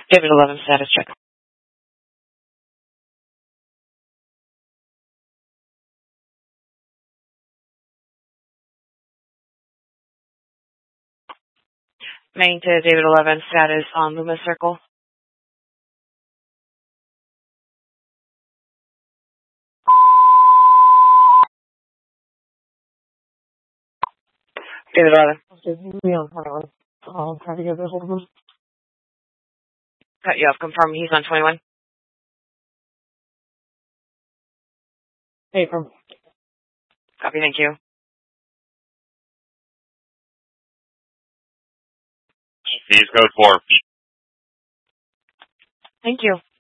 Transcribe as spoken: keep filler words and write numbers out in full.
David eleven, status check. Main to David eleven, status on Loomis Circle. David eleven. Okay, Leon twenty-one. Um, trying to get a hold of him. Cut you off. Confirm he's on twenty-one. Hey, from. Copy, thank you. Please go for. Thank you.